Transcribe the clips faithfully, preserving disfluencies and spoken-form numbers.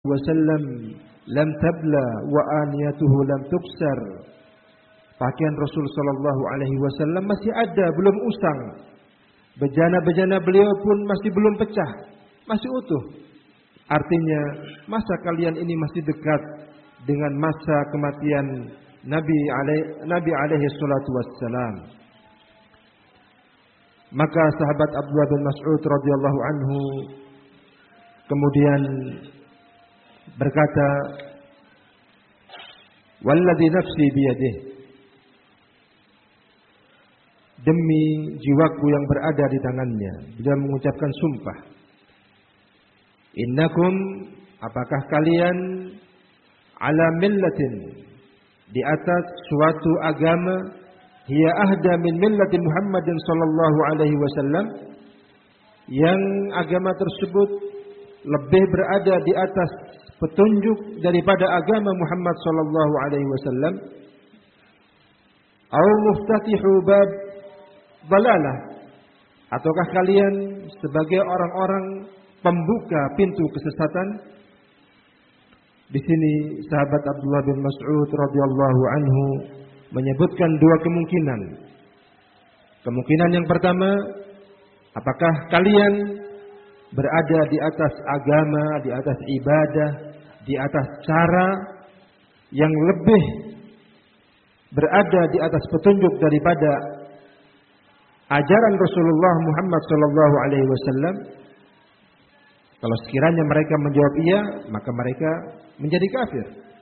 wasallam lam tabla wa aniyatuhu lam tuksar. Pakaian Rasul sallallahu alaihi wasallam masih ada, belum usang. Bejana-bejana beliau pun masih belum pecah, masih utuh. Artinya masa kalian ini masih dekat dengan masa kematian Nabi alaihi Nabi alaihi salatu wassalam. Maka sahabat Abdullah bin Mas'ud radhiyallahu anhu kemudian berkata, "Walladzi nafsi biyadihi," demi jiwaku yang berada di tangannya, beliau mengucapkan sumpah. Innakum, apakah kalian, ala millatin, di atas suatu agama, hiya ahda min millati Muhammadin sallallahu alaihi wasallam, yang agama tersebut lebih berada di atas petunjuk daripada agama Muhammad sallallahu alaihi wasallam, au muftatihu bab dalalah, ataukah kalian sebagai orang-orang pembuka pintu kesesatan? Di sini sahabat Abdullah bin Mas'ud radhiyallahu anhu menyebutkan dua kemungkinan. Kemungkinan yang pertama, apakah kalian berada di atas agama, di atas ibadah, di atas cara yang lebih berada di atas petunjuk daripada ajaran Rasulullah Muhammad sallallahu alaihi wasallam? Kalau sekiranya mereka menjawab iya, maka mereka menjadi kafir.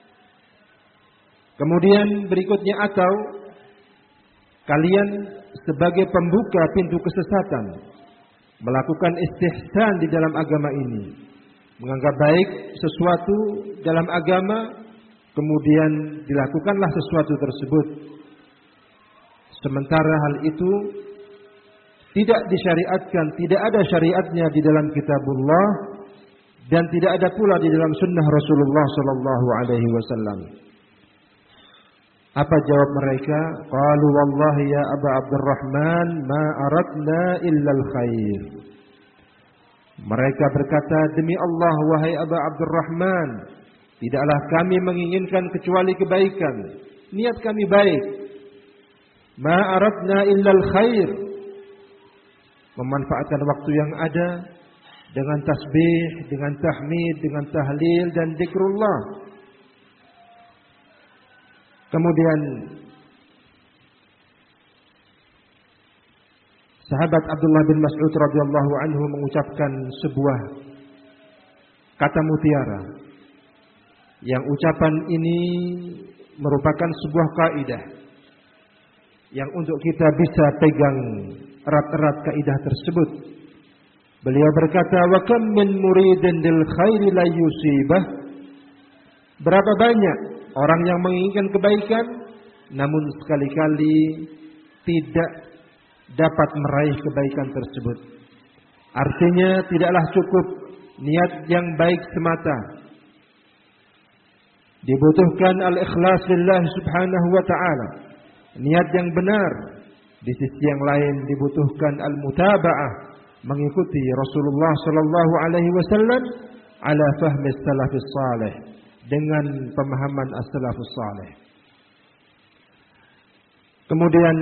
Kemudian berikutnya, atau kalian sebagai pembuka pintu kesesatan melakukan istihsan di dalam agama ini, menganggap baik sesuatu dalam agama, kemudian dilakukanlah sesuatu tersebut, sementara hal itu tidak disyariatkan, tidak ada syariatnya di dalam kitabullah dan tidak ada pula di dalam sunnah Rasulullah sallallahu alaihi wasallam. Apa jawab mereka? Qalu wallahi ya Aba Abdurrahman ma aradna illa al-khair. Mereka berkata, demi Allah wahai Aba Abdurrahman, tidaklah kami menginginkan kecuali kebaikan. Niat kami baik. Ma aradna illa al-khair. Memanfaatkan waktu yang ada dengan tasbih, dengan tahmid, dengan tahlil dan zikrullah. Kemudian sahabat Abdullah bin Mas'ud radhiyallahu anhu mengucapkan sebuah kata mutiara, yang ucapan ini merupakan sebuah kaidah yang untuk kita bisa pegang erat-erat kaidah tersebut. Beliau berkata, wa kam min muridin lil khairi la yusibah. Berapa banyak orang yang menginginkan kebaikan namun sekali-kali tidak dapat meraih kebaikan tersebut. Artinya tidaklah cukup niat yang baik semata. Dibutuhkan al-ikhlas lillah subhanahu wa ta'ala, niat yang benar. Di sisi yang lain dibutuhkan al-mutaba'ah, mengikuti Rasulullah sallallahu alaihi wasallam ala fahmi salafus salih, dengan pemahaman as-salafus salih. Kemudian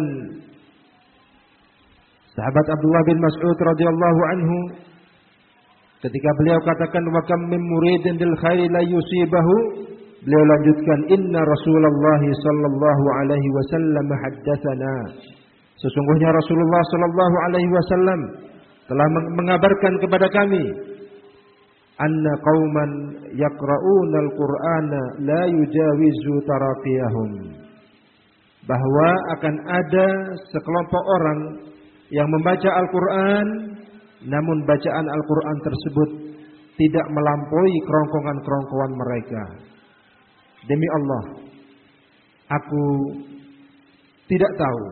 sahabat Abdullah bin Mas'ud radhiyallahu anhu ketika beliau katakan wa kam min muridin lil khairi la yusibahu, beliau lanjutkan, inna Rasulullah sallallahu alaihi wasallam haddatsana. Sesungguhnya Rasulullah sallallahu alaihi wasallam telah mengabarkan kepada kami, anna qauman yaqra'una al-Qur'ana la yujawizu taraqiyahum, bahwa akan ada sekelompok orang yang membaca Al-Qur'an namun bacaan Al-Qur'an tersebut tidak melampaui kerongkongan-kerongkongan mereka. Demi Allah, aku tidak tahu,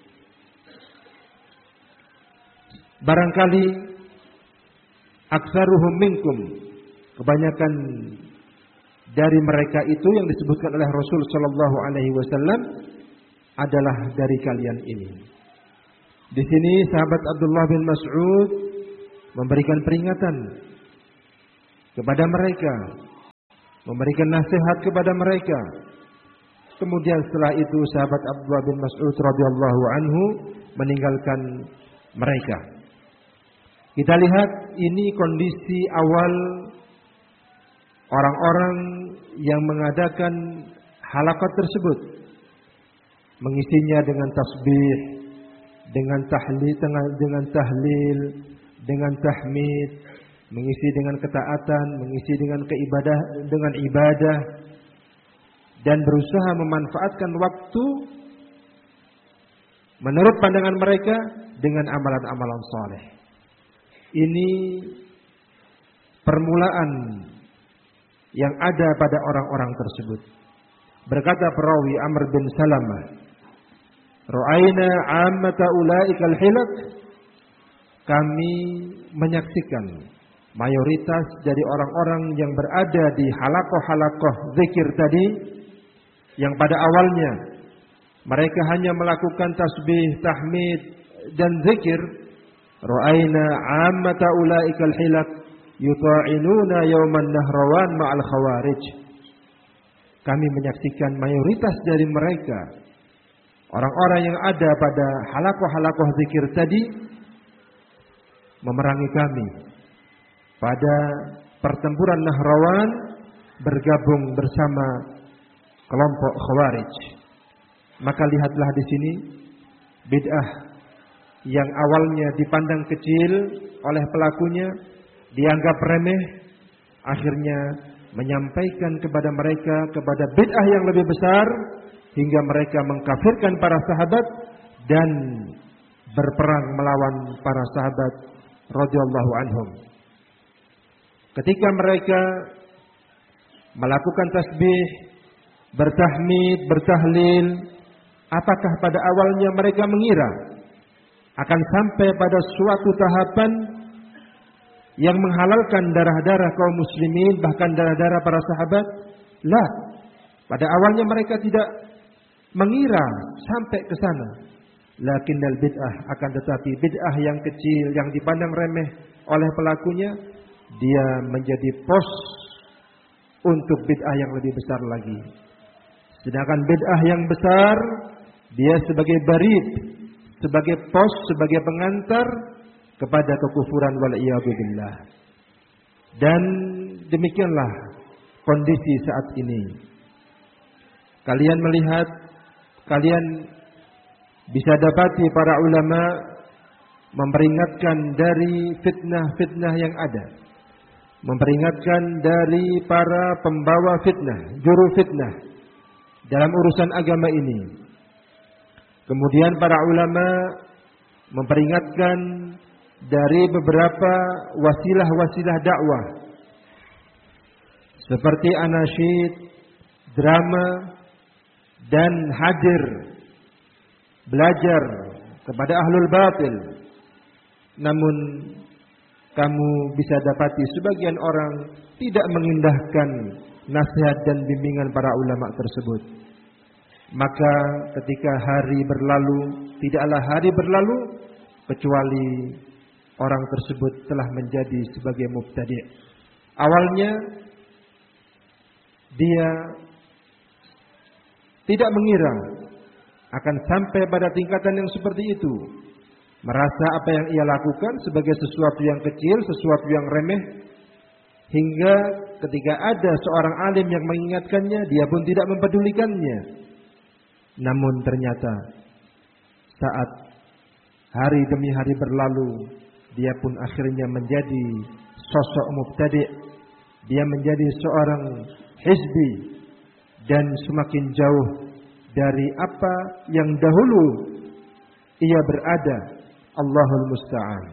barangkali aktsaruhum minkum, kebanyakan dari mereka itu yang disebutkan oleh Rasul sallallahu alaihi wasallam adalah dari kalian ini. Di sini sahabat Abdullah bin Mas'ud memberikan peringatan kepada mereka memberikan nasihat kepada mereka. Kemudian setelah itu sahabat Abdullah bin Mas'ud radhiyallahu anhu meninggalkan mereka. Kita lihat ini kondisi awal orang-orang yang mengadakan halaqat tersebut. Mengisinya dengan tasbih, dengan tahlil, dengan tahlil, dengan tahmid, mengisi dengan ketaatan, mengisi dengan keibadah, dengan ibadah, dan berusaha memanfaatkan waktu menurut pandangan mereka dengan amalan-amalan saleh. Ini permulaan yang ada pada orang-orang tersebut. Berkata perawi Amr bin Salamah, "Ra'aina 'ammata ulaikal hilak." Kami menyaksikan mayoritas dari orang-orang yang berada di halaqah-halaqah zikir tadi, yang pada awalnya mereka hanya melakukan tasbih, tahmid dan zikir. Ra'aina 'ammata ulaikal hilak yuta'inuna yawman nahrawan ma'al khawarij. Kami menyaksikan mayoritas dari mereka, orang-orang yang ada pada halaqah-halaqah zikir tadi, memerangi kami pada pertempuran Nahrawan, bergabung bersama kelompok Khawarij. Maka lihatlah di sini bid'ah yang awalnya dipandang kecil oleh pelakunya, dianggap remeh, akhirnya menyampaikan kepada mereka kepada bid'ah yang lebih besar, hingga mereka mengkafirkan para sahabat dan berperang melawan para sahabat radhiyallahu anhum. Ketika mereka melakukan tasbih, bertahmid, bertahlil, apakah pada awalnya mereka mengira akan sampai pada suatu tahapan yang menghalalkan darah-darah kaum muslimin, bahkan darah-darah para sahabat? La. Pada awalnya mereka tidak mengira sampai ke sana. Lakinnal bid'ah, akan tetapi bid'ah yang kecil yang dipandang remeh oleh pelakunya, dia menjadi pos untuk bid'ah yang lebih besar lagi. Sedangkan bid'ah yang besar, dia sebagai barid, sebagai pos, sebagai pengantar kepada kekufuran wal-iyadu billah. Dan demikianlah kondisi saat ini. Kalian melihat, kalian bisa dapati para ulama memperingatkan dari fitnah-fitnah yang ada, memperingatkan dari para pembawa fitnah, juru fitnah dalam urusan agama ini. Kemudian para ulama memperingatkan dari beberapa wasilah-wasilah dakwah seperti anasyid, drama, dan hadir belajar kepada ahlul batil. Namun kamu bisa dapati sebagian orang tidak mengindahkan nasihat dan bimbingan para ulama tersebut. Maka ketika hari berlalu, tidaklah hari berlalu kecuali orang tersebut telah menjadi sebagai mubtadi'. Awalnya dia tidak mengira akan sampai pada tingkatan yang seperti itu, merasa apa yang ia lakukan sebagai sesuatu yang kecil, sesuatu yang remeh, hingga ketika ada seorang alim yang mengingatkannya, dia pun tidak mempedulikannya. Namun ternyata saat hari demi hari berlalu, dia pun akhirnya menjadi sosok mubtadi'. Dia menjadi seorang hizbi dan semakin jauh dari apa yang dahulu ia berada. Allahul musta'an.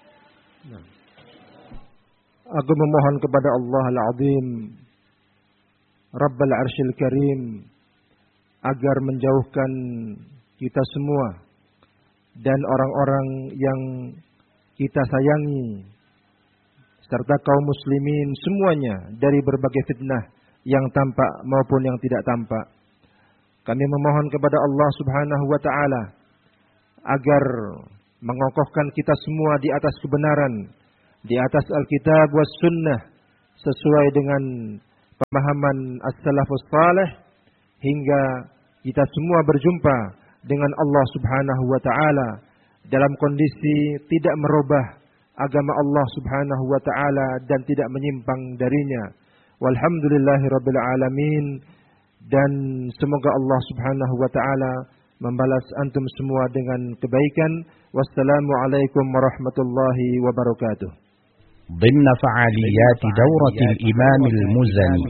Aku memohon kepada Allah Al-Azim, Rabbul Arsyil Karim, agar menjauhkan kita semua dan orang-orang yang kita sayangi serta kaum muslimin semuanya dari berbagai fitnah yang tampak maupun yang tidak tampak. Kami memohon kepada Allah Subhanahu wa taala agar mengokohkan kita semua di atas kebenaran, di atas Alkitab was sunnah, sesuai dengan pemahaman as-salafus salih hingga kita semua berjumpa dengan Allah Subhanahu wa taala dalam kondisi tidak merubah agama Allah Subhanahu wa taala dan tidak menyimpang darinya. Walhamdulillahirabbil alamin, dan semoga Allah Subhanahu wa taala membalas antum semua dengan kebaikan. Wassalamualaikum warahmatullahi wabarakatuh. ضمن فعاليات دورة الإمام المزني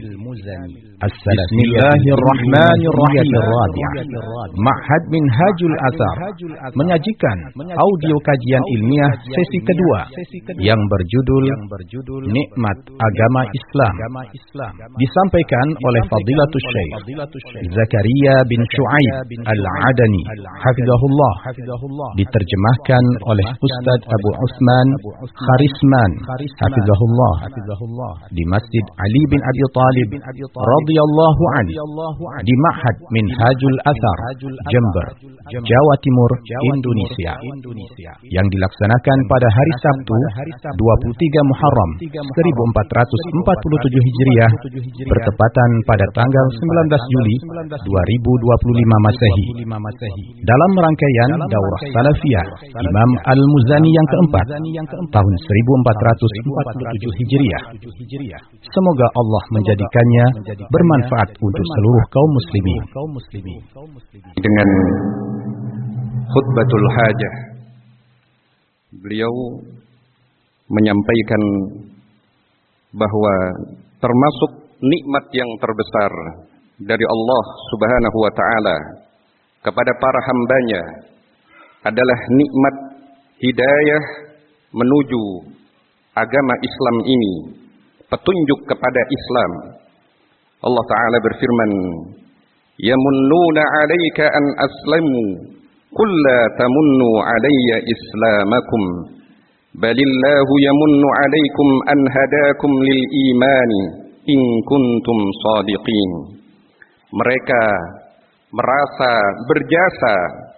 بسم الله الرحمن الرحيم الرابعة معهد منهاج الأثر menyajikan audio kajian ilmiah sesi kedua yang berjudul Nikmat Agama Islam, disampaikan oleh Fadilatul Syekh Zakaria bin Syuaib Al-Adani hafizahullah, diterjemahkan oleh Ustaz Abu Utsman Kharisman hafizahullah di Masjid Ali bin Abi Thalib radhiyallahu anhu di Ma'had Minhajul Athar, Jember, Jawa Timur, Indonesia, yang dilaksanakan pada hari Sabtu dua puluh tiga Muharram seribu empat ratus empat puluh tujuh Hijriah bertepatan pada tanggal sembilan belas Juli dua ribu dua puluh lima Masehi, dalam rangkaian Daurah Salafiyah Imam Al-Muzani yang keempat tahun seribu empat ratus empat puluh tujuh Hijriah. Semoga Allah menjadikannya bermanfaat untuk seluruh kaum muslimin. Dengan khutbatul hajah, beliau menyampaikan bahwa termasuk nikmat yang terbesar dari Allah Subhanahu wa taala kepada para hambanya adalah nikmat hidayah menuju agama Islam ini, petunjuk kepada Islam. Allah Ta'ala berfirman, yamunnuna 'alaika an aslamu qul la tamunnu 'alayya islamakum balillahu yamunnu 'alaykum an hadakum lil imani in kuntum shadiqin. Mereka merasa berjasa,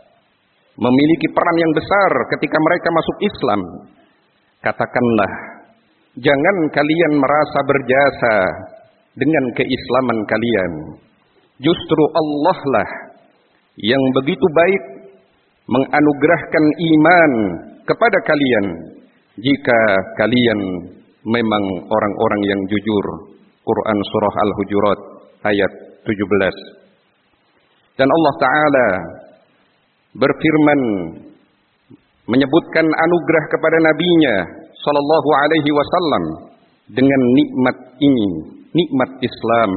memiliki peran yang besar ketika mereka masuk Islam. Katakanlah, jangan kalian merasa berjasa dengan keislaman kalian. Justru Allah lah yang begitu baik menganugerahkan iman kepada kalian jika kalian memang orang-orang yang jujur. Quran Surah Al-Hujurat ayat tujuh belas. Dan Allah Ta'ala berfirman menyebutkan anugerah kepada nabinya sallallahu alaihi wasallam dengan nikmat ini, nikmat Islam.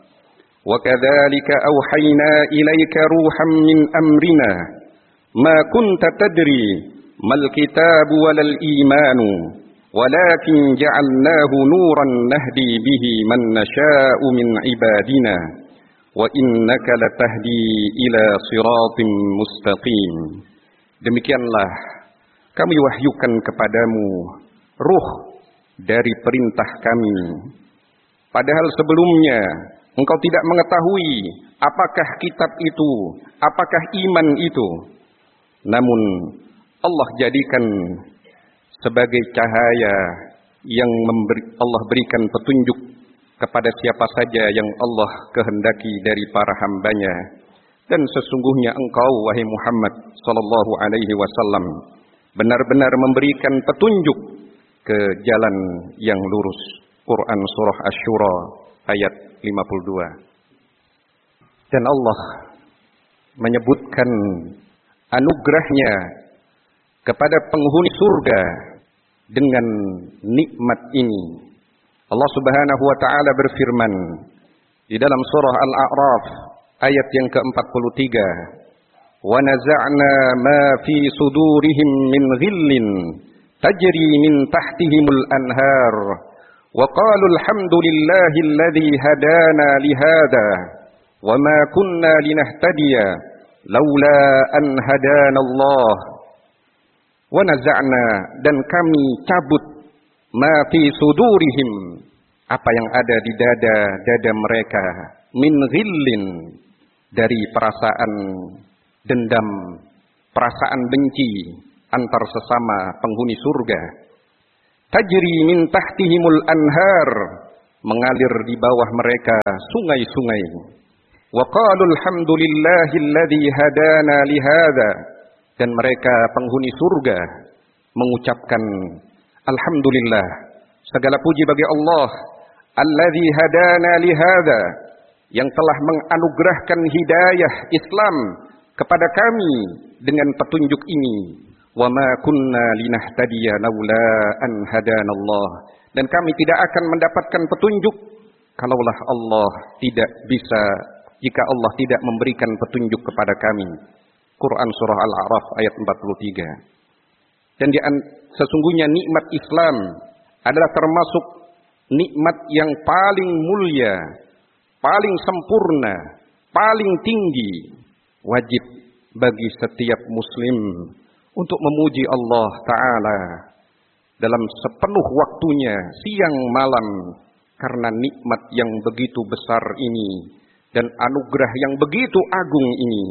Wa kadzalika auhayna ilaika ruham min amrina ma kunta tadri mal kitabu walal imanu walakin ja'alnahu nuran nahdi bihi man nasha'u min ibadina wa innaka latahdi ila siratim mustaqim. Demikianlah kami wahyukan kepadamu ruh dari perintah kami. Padahal sebelumnya engkau tidak mengetahui apakah kitab itu, apakah iman itu. Namun Allah jadikan sebagai cahaya yang memberi, Allah berikan petunjuk kepada siapa saja yang Allah kehendaki dari para hambanya. Dan sesungguhnya engkau, wahai Muhammad sallallahu alaihi wasallam, benar-benar memberikan petunjuk ke jalan yang lurus. Quran Surah Asy-Syura ayat lima puluh dua. Dan Allah menyebutkan anugerahnya kepada penghuni surga dengan nikmat ini. Allah Subhanahu wa taala berfirman di dalam surah Al-A'raf ayat yang ke-empat puluh tiga, "Wa naza'na ma fi sudurihim min ghillin tajri min tahtihimul anhar wa qalu alhamdulillahi alladhi hadana li hadha wa ma kunna linahtadiya laula an hadana Allah." Wa naza'na, dan kami cabut, ma fi sudurihim, apa yang ada di dada-dada mereka, min ghillin, dari perasaan dendam, perasaan benci antar sesama penghuni surga. Tajri min tahtihimul anhar, mengalir di bawah mereka sungai-sungai. Wa qalu alhamdulillahilladzi hadana lihada, dan mereka penghuni surga mengucapkan alhamdulillah, segala puji bagi Allah, alladzi hadana lihada, yang telah menganugerahkan hidayah Islam kepada kami dengan petunjuk ini. Wa ma kunna linahtadiya laula an hadanallah, dan kami tidak akan mendapatkan petunjuk kalaulah Allah tidak bisa, jika Allah tidak memberikan petunjuk kepada kami. Quran surah Al-A'raf ayat empat puluh tiga. Dan di, sesungguhnya nikmat Islam adalah termasuk nikmat yang paling mulia, paling sempurna, paling tinggi. Wajib bagi setiap muslim untuk memuji Allah Ta'ala dalam sepenuh waktunya, siang malam, karena nikmat yang begitu besar ini dan anugerah yang begitu agung ini.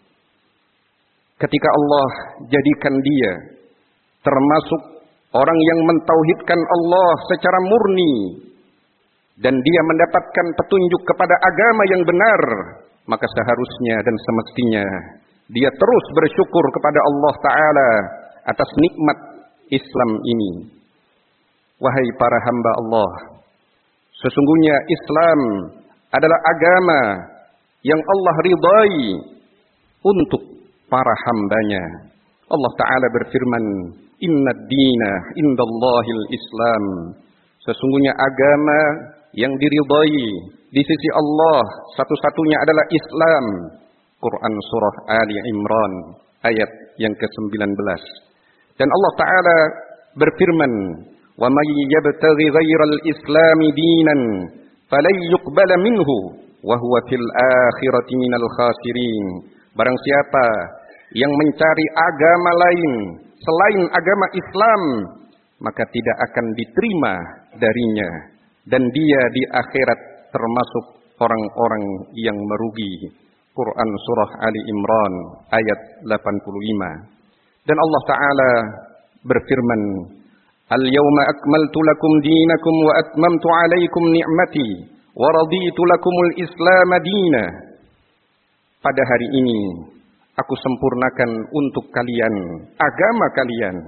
Ketika Allah jadikan dia termasuk orang yang mentauhidkan Allah secara murni, dan dia mendapatkan petunjuk kepada agama yang benar, maka seharusnya dan semestinya dia terus bersyukur kepada Allah Ta'ala atas nikmat Islam ini. Wahai para hamba Allah, sesungguhnya Islam adalah agama yang Allah ridai untuk para hambanya. Allah Ta'ala berfirman, Inna ad-dina indallahil Islam. Sesungguhnya agama yang diridai di sisi Allah satu-satunya adalah Islam. Quran surah Ali Imran ayat yang ke sembilan belas. Dan Allah Ta'ala berfirman, wa may yabtaghi ghairal islami dinan falan yuqbala minhu wa huwa fil akhirati minal khasirin. Barang siapa yang mencari agama lain selain agama Islam, maka tidak akan diterima darinya, dan dia di akhirat termasuk orang-orang yang merugi. Quran surah Ali Imran ayat delapan puluh lima. Dan Allah Ta'ala berfirman, Al-yawma akmaltu lakum dinakum wa atmamtu alaikum ni'mati wa raditu lakumul islam dina. Pada hari ini aku sempurnakan untuk kalian agama kalian,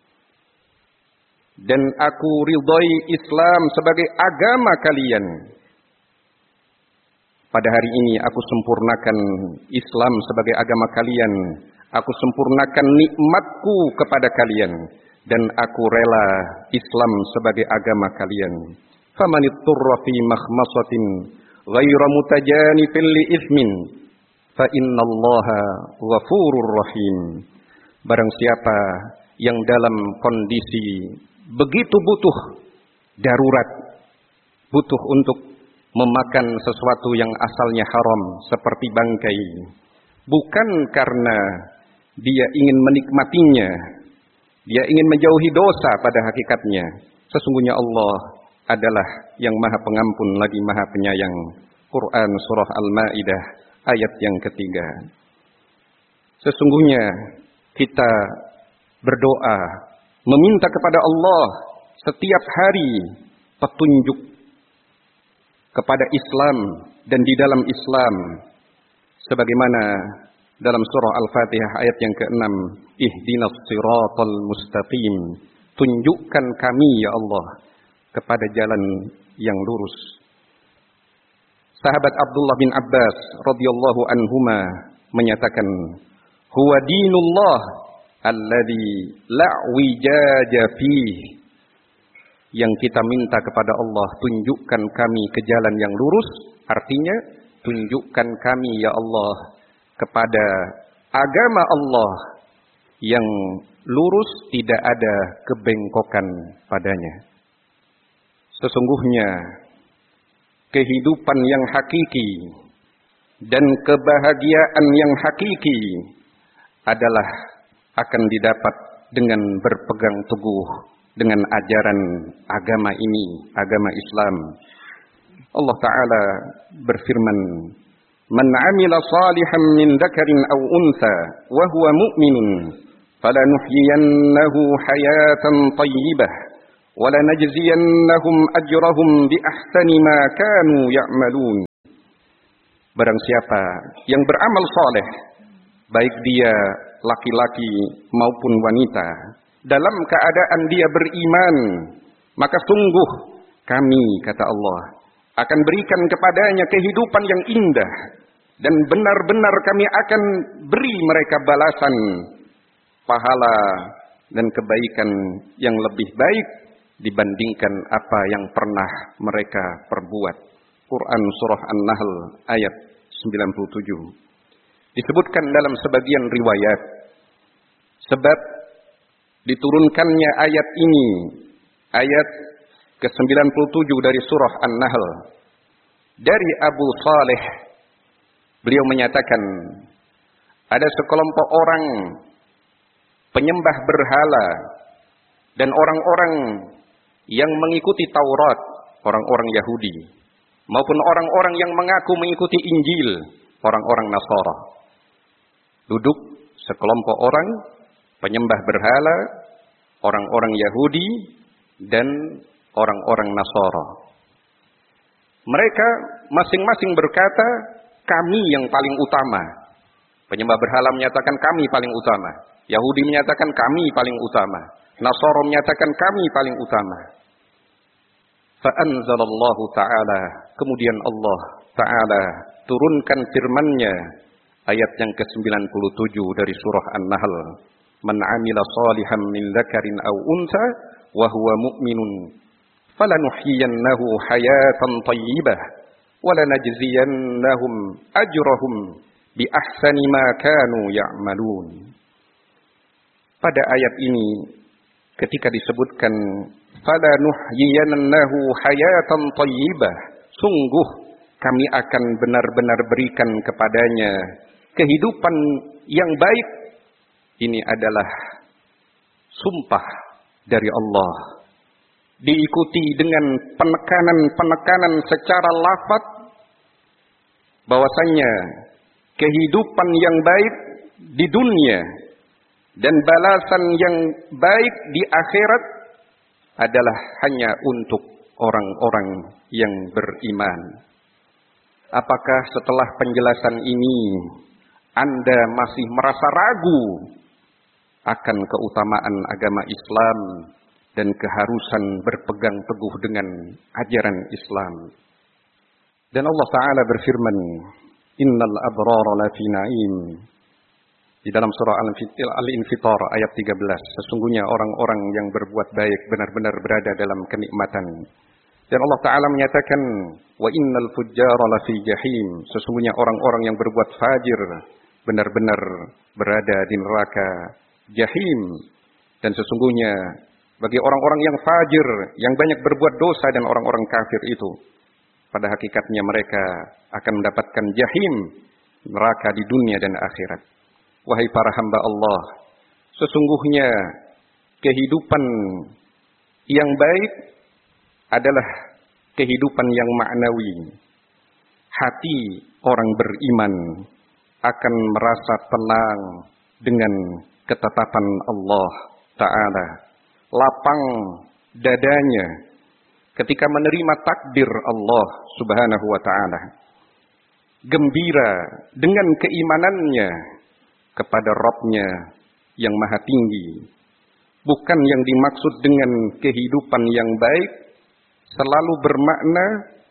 dan aku ridai Islam sebagai agama kalian. Pada hari ini aku sempurnakan Islam sebagai agama kalian. Aku sempurnakan nikmatku kepada kalian, dan aku rela Islam sebagai agama kalian. Famanitturra fi makhmasatin ghaira mutajanifin li ithmin fa innallaha ghafurur rahim. Barang siapa yang dalam kondisi begitu butuh darurat, butuh untuk memakan sesuatu yang asalnya haram seperti bangkai, bukan karena dia ingin menikmatinya, dia ingin menjauhi dosa, pada hakikatnya sesungguhnya Allah adalah yang maha pengampun lagi maha penyayang. Quran surah Al-Ma'idah ayat yang ketiga. Sesungguhnya kita berdoa meminta kepada Allah setiap hari petunjuk kepada Islam dan di dalam Islam, sebagaimana dalam surah Al-Fatihah ayat yang keenam, ihdinas siratal mustaqim, tunjukkan kami ya Allah kepada jalan yang lurus. Sahabat Abdullah bin Abbas radhiyallahu anhuma menyatakan, huwa dinullah alladzi la wijaja fihi. Yang kita minta kepada Allah, tunjukkan kami ke jalan yang lurus, artinya tunjukkan kami ya Allah kepada agama Allah yang lurus, tidak ada kebengkokan padanya. Sesungguhnya kehidupan yang hakiki dan kebahagiaan yang hakiki adalah akan didapat dengan berpegang teguh dengan ajaran agama ini, agama Islam. Allah Ta'ala berfirman, Man 'amila salihan min dzakarin aw untha wa huwa mu'minun falanuhyiyannahu hayatan thayyibah وَلَنَجْزِيَنَّهُمْ أَجْرَهُمْ بِأَحْسَنِ مَا كَانُوا يَعْمَلُونَ. Barang siapa yang beramal saleh, baik dia laki-laki maupun wanita, dalam keadaan dia beriman, maka sungguh kami, kata Allah, akan berikan kepadanya kehidupan yang indah, dan benar-benar kami akan beri mereka balasan pahala dan kebaikan yang lebih baik dibandingkan apa yang pernah mereka perbuat. Quran Surah An-Nahl ayat sembilan puluh tujuh. Disebutkan dalam sebagian riwayat, sebab diturunkannya ayat ini, ayat ke sembilan puluh tujuh dari surah An-Nahl, dari Abu Saleh, beliau menyatakan, ada sekelompok orang penyembah berhala dan orang-orang yang mengikuti Taurat, orang-orang Yahudi, maupun orang-orang yang mengaku mengikuti Injil, orang-orang Nasara. Duduk sekelompok orang penyembah berhala, orang-orang Yahudi dan orang-orang Nasara. Mereka masing-masing berkata, kami yang paling utama. Penyembah berhala menyatakan kami paling utama. Yahudi menyatakan kami paling utama. Nasara menyatakan kami paling utama. Fa'anzalallahu ta'ala, kemudian Allah ta'ala turunkan firman-Nya, ayat yang ke sembilan puluh tujuh dari surah An-Nahl. Man 'amila shalihan min dzakarin aw untha wa huwa mu'minun falanuhyiyannahu hayatan thayyibah wa lanajziyannahum ajrahum bi ahsani ma kanu ya'malun. Pada ayat ini ketika disebutkan falanuhyiyannahu hayatan thayyibah, sungguh kami akan benar-benar berikan kepadanya kehidupan yang baik. Ini adalah sumpah dari Allah, diikuti dengan penekanan-penekanan secara lafaz bahwasanya kehidupan yang baik di dunia dan balasan yang baik di akhirat adalah hanya untuk orang-orang yang beriman. Apakah setelah penjelasan ini Anda masih merasa ragu akan keutamaan agama Islam dan keharusan berpegang teguh dengan ajaran Islam? Dan Allah Ta'ala berfirman, Innal abrara lafi na'im. Di dalam surah Al-Infitar ayat tiga belas, sesungguhnya orang-orang yang berbuat baik benar-benar berada dalam kenikmatan. Dan Allah Ta'ala menyatakan, Wa innal fujjara lafi jahim. Sesungguhnya orang-orang yang berbuat fajir benar-benar berada di neraka jahim. Dan sesungguhnya bagi orang-orang yang fajir, yang banyak berbuat dosa dan orang-orang kafir itu, pada hakikatnya mereka akan mendapatkan jahim, neraka di dunia dan akhirat. Wahai para hamba Allah, sesungguhnya kehidupan yang baik adalah kehidupan yang maknawi. Hati orang beriman akan merasa tenang dengan ketetapan Allah Ta'ala. Lapang dadanya ketika menerima takdir Allah Subhanahu wa Ta'ala. Gembira dengan keimanannya kepada Rabb-Nya yang maha tinggi. Bukan yang dimaksud dengan kehidupan yang baik selalu bermakna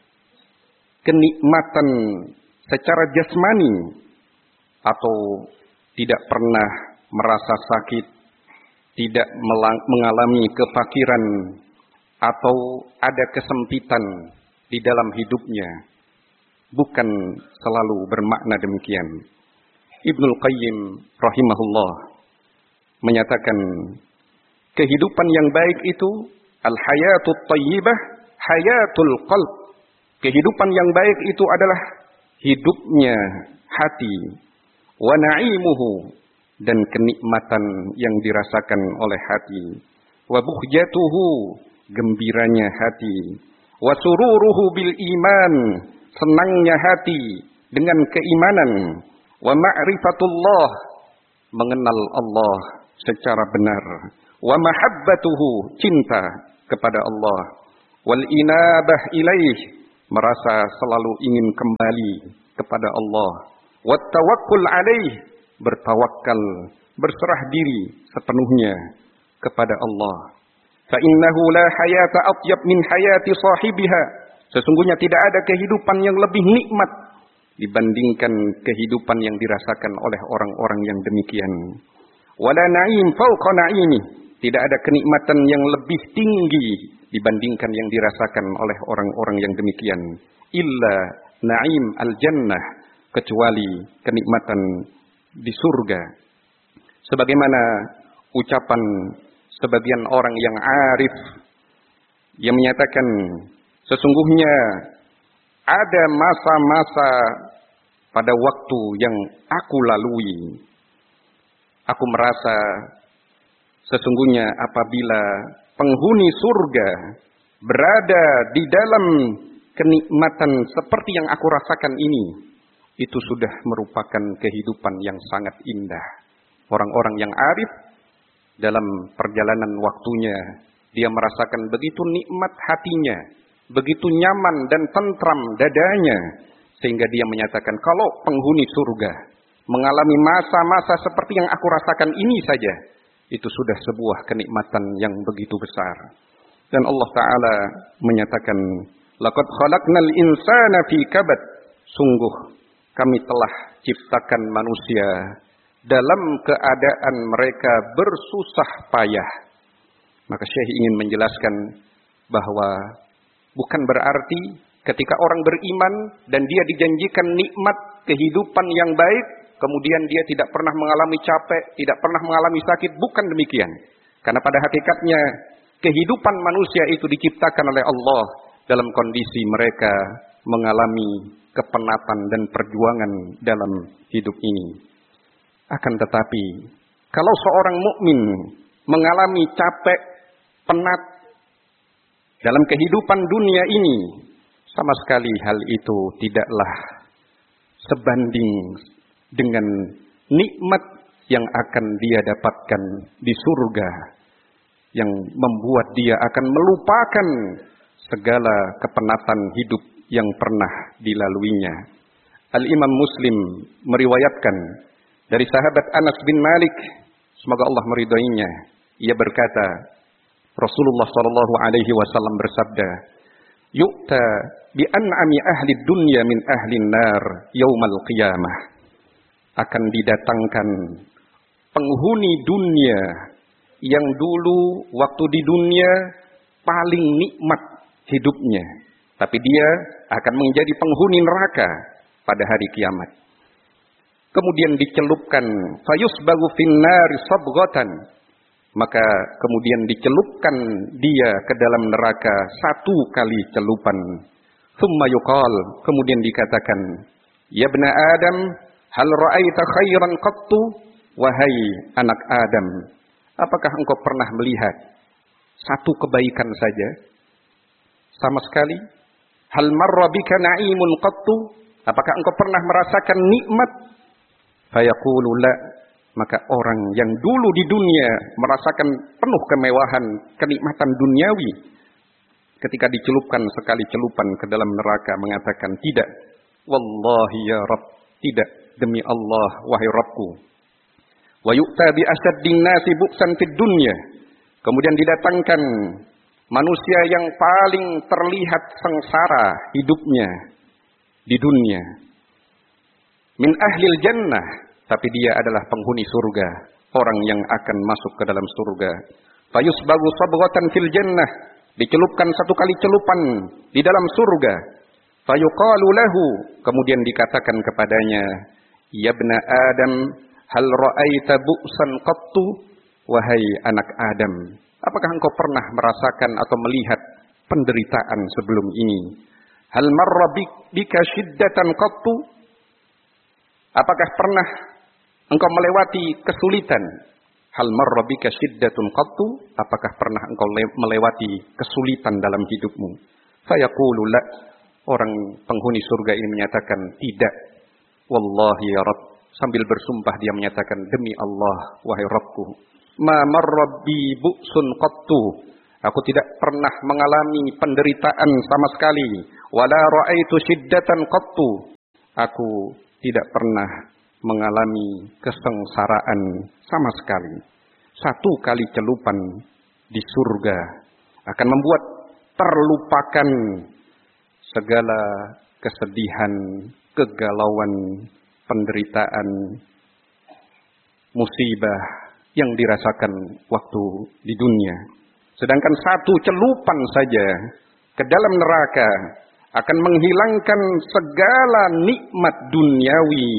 kenikmatan secara jasmani atau tidak pernah merasa sakit, tidak mengalami kefakiran atau ada kesempitan di dalam hidupnya. Bukan selalu bermakna demikian. Ibnul Qayyim rahimahullah menyatakan kehidupan yang baik itu al-hayatut thayyibah hayatul qalb. Kehidupan yang baik itu adalah hidupnya hati, wa na'imuhu, dan kenikmatan yang dirasakan oleh hati, wa buhjatuhu, gembiranya hati, wa sururuhu bil iman, senangnya hati dengan keimanan, wa ma'rifatullah, mengenal Allah secara benar, wa mahabbatuhu, cinta, kepada Allah. Wal inabah ilaih, merasa selalu ingin kembali kepada Allah. Wat tawakkul alaih, bertawakal, berserah diri sepenuhnya kepada Allah. Fa innahu la hayata atyab min hayati sahibiha, sesungguhnya tidak ada kehidupan yang lebih nikmat dibandingkan kehidupan yang dirasakan oleh orang-orang yang demikian. Wala na'im fawqa na'imi, tidak ada kenikmatan yang lebih tinggi dibandingkan yang dirasakan oleh orang-orang yang demikian. Illa na'im al-jannah, kecuali kenikmatan di surga. Sebagaimana ucapan sebagian orang yang arif yang menyatakan, sesungguhnya ada masa-masa pada waktu yang aku lalui, aku merasa sesungguhnya apabila penghuni surga berada di dalam kenikmatan seperti yang aku rasakan ini, itu sudah merupakan kehidupan yang sangat indah. Orang-orang yang arif dalam perjalanan waktunya, dia merasakan begitu nikmat hatinya, begitu nyaman dan tentram dadanya, sehingga dia menyatakan, kalau penghuni surga mengalami masa-masa seperti yang aku rasakan ini saja, itu sudah sebuah kenikmatan yang begitu besar. Dan Allah Ta'ala menyatakan, laqad khalaqnal insana fi kabad, sungguh kami telah ciptakan manusia dalam keadaan mereka bersusah payah. Maka Syekh ingin menjelaskan bahwa bukan berarti ketika orang beriman dan dia dijanjikan nikmat kehidupan yang baik, kemudian dia tidak pernah mengalami capek, tidak pernah mengalami sakit. Bukan demikian. Karena pada hakikatnya kehidupan manusia itu diciptakan oleh Allah dalam kondisi mereka mengalami kepenatan dan perjuangan dalam hidup ini. Akan tetapi, kalau seorang mukmin mengalami capek, penat dalam kehidupan dunia ini, sama sekali hal itu tidaklah sebanding dengan nikmat yang akan dia dapatkan di surga, yang membuat dia akan melupakan segala kepenatan hidup yang pernah dilaluinya. Al-Imam Muslim meriwayatkan dari sahabat Anas bin Malik, semoga Allah meridainya, ia berkata, Rasulullah sallallahu alaihi wasallam bersabda, "Yu'ta bi an'ami ahli dunya min ahli nar yaumal qiyamah." Akan didatangkan penghuni dunia yang dulu waktu di dunia paling nikmat hidupnya, tapi dia akan menjadi penghuni neraka pada hari kiamat. Kemudian dicelupkan, fayusbagu finnari sabghatan, maka kemudian dicelupkan dia ke dalam neraka satu kali celupan. Thumma yuqal, kemudian dikatakan, ya bna Adam, hal ra'aita khairan qattu, wahai anak Adam, apakah engkau pernah melihat satu kebaikan saja sama sekali? Hal marra bika na'imun qattu, apakah engkau pernah merasakan nikmat? Fayaqulu la, maka orang yang dulu di dunia merasakan penuh kemewahan, kenikmatan duniawi, ketika dicelupkan sekali celupan ke dalam neraka mengatakan, tidak, wallahi ya Rabb, tidak, demi Allah wahai Rabbku. Wa yu'ta bi asyaddin nasi bu'san fid dunya, kemudian didatangkan manusia yang paling terlihat sengsara hidupnya di dunia, min ahlil jannah, tapi dia adalah penghuni surga, orang yang akan masuk ke dalam surga. Fayusbagu sabghatan fil jannah, dicelupkan satu kali celupan di dalam surga. Fayuqalu lahu, kemudian dikatakan kepadanya, ya bna Adam, hal ra'aita bu'san qattu, wahai anak Adam, apakah engkau pernah merasakan atau melihat penderitaan sebelum ini? Hal marra bika syiddatan qattu, apakah pernah engkau melewati kesulitan? Hal marra bika syiddatun qattu, apakah pernah engkau melewati kesulitan dalam hidupmu? Fayaqulu la, orang penghuni surga ini menyatakan tidak. Wallahi ya Rabb, sambil bersumpah dia menyatakan, demi Allah wahai Rabbku, ma marra bi bu'sun qattu, Aku tidak pernah mengalami penderitaan sama sekali. Wala ra'aitu syiddatan qattu. Aku tidak pernah mengalami kesengsaraan sama sekali. Satu kali celupan di surga akan membuat terlupakan segala kesedihan, kegalauan, penderitaan, musibah yang dirasakan waktu di dunia. Sedangkan satu celupan saja ke dalam neraka akan menghilangkan segala nikmat duniawi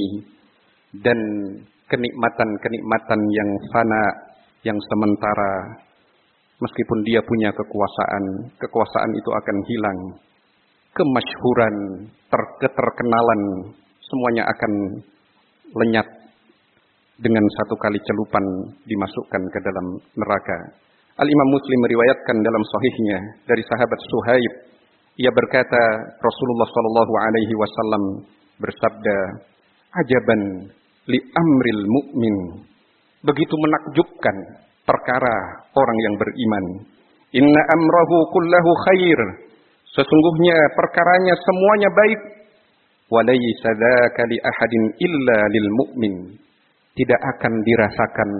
dan kenikmatan-kenikmatan yang fana, yang sementara. Meskipun dia punya kekuasaan, kekuasaan itu akan hilang. Kemasyhuran, keterkenalan, semuanya akan lenyap dengan satu kali celupan dimasukkan ke dalam neraka. Al-Imam Muslim meriwayatkan dalam sahihnya dari sahabat Suhaib. Ia berkata, Rasulullah sallallahu alaihi wasallam bersabda, "Ajaban li amril mu'min." Begitu menakjubkan perkara orang yang beriman. Inna amrahu kullahu khair. Sesungguhnya perkaranya semuanya baik. Walaysa dzaka li ahadin illa lil mu'min. Tidak akan dirasakan,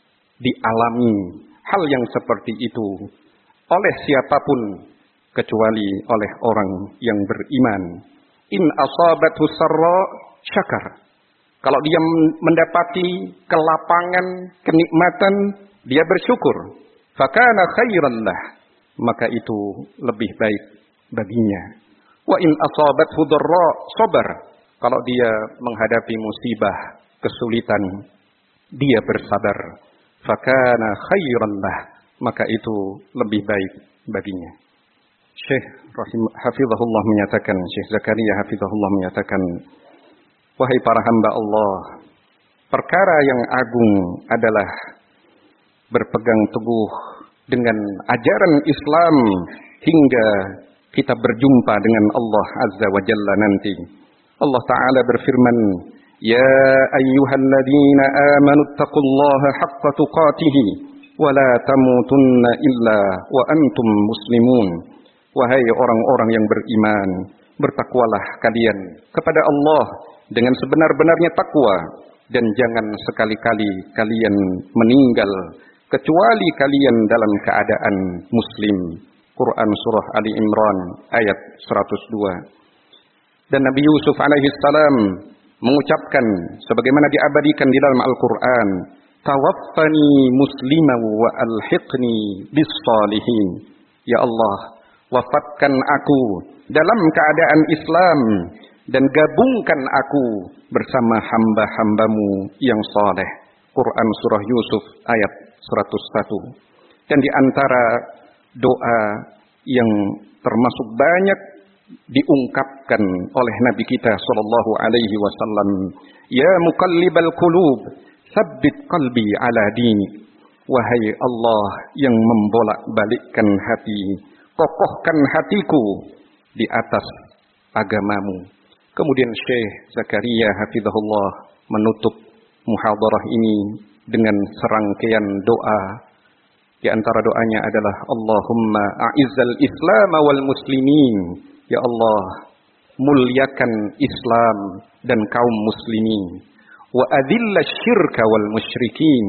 dialami hal yang seperti itu oleh siapapun kecuali oleh orang yang beriman. In asabathu sarra syakar. Kalau dia mendapati kelapangan, kenikmatan, dia bersyukur. Fakana khairan lah. Maka itu lebih baik baginya. Wa in asabathu dharra sabar. Kalau dia menghadapi musibah, kesulitan, dia bersabar. Fakana khairan lah. Maka itu lebih baik baginya. Syekh Hafizahullah menyatakan, Syekh Zakaria Hafizahullah menyatakan, wahai para hamba Allah, perkara yang agung adalah berpegang teguh dengan ajaran Islam hingga kita berjumpa dengan Allah Azza wa Jalla nanti. Allah Ta'ala berfirman, Ya ayyuhalladzina amanu taqullaha haqqa tuqatihi wa la tamutunna illa wa antum muslimun. Wahai orang-orang yang beriman, bertakwalah kalian kepada Allah dengan sebenar-benarnya takwa, dan jangan sekali-kali kalian meninggal kecuali kalian dalam keadaan muslim. Quran surah Ali Imran ayat seratus dua. Dan Nabi Yusuf alaihi salam mengucapkan sebagaimana diabadikan di dalam Al-Qur'an, tawaffani musliman wa alhiqni bis salihin. Ya Allah, wafatkan aku dalam keadaan Islam dan gabungkan aku bersama hamba-hambamu yang saleh. Quran surah Yusuf ayat seratus satu. Dan di antara doa yang termasuk banyak diungkapkan oleh Nabi kita sallallahu alaihi wasallam, Ya muqallibal qulub, tsabbit qalbi ala dinik. Wahai Allah yang membolak-balikkan hati, kokohkan hatiku di atas agamamu. Kemudian Syekh Zakaria Hafizahullah menutup muhadarah ini dengan serangkaian doa. Di antara doanya adalah Allahumma a'izzal Islam wal muslimin. Ya Allah, muliakan Islam dan kaum muslimin. Wa adhillash syirka wal musyrikin.